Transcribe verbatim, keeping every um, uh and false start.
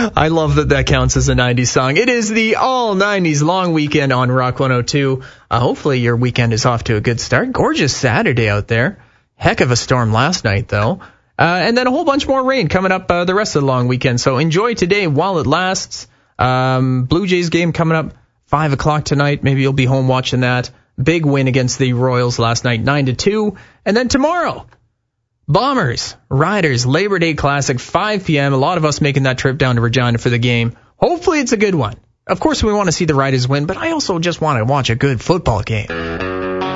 I love that that counts as a nineties song. It is the all nineties long weekend on Rock one oh two. Uh, hopefully your weekend is off to a good start. Gorgeous Saturday out there. Heck of a storm last night, though. Uh, and then a whole bunch more rain coming up uh, the rest of the long weekend. So enjoy today while it lasts. Um, Blue Jays game coming up five o'clock tonight. Maybe you'll be home watching that. Big win against the Royals last night, nine to two. And then tomorrow, Bombers, Riders, Labor Day Classic, five p.m. A lot of us making that trip down to Regina for the game. Hopefully it's a good one. Of course, we want to see the Riders win, but I also just want to watch a good football game.